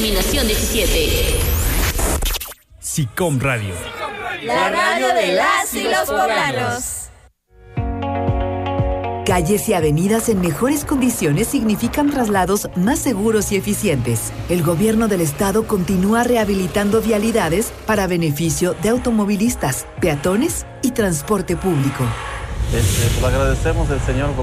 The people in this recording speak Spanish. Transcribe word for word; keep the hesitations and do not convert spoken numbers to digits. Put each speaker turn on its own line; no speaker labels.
Terminación diecisiete.
SICOM Radio.
La radio de las y los poblanos.
Calles y avenidas en mejores condiciones significan traslados más seguros y eficientes. El gobierno del estado continúa rehabilitando vialidades para beneficio de automovilistas, peatones y transporte público.
Este, pues agradecemos al señor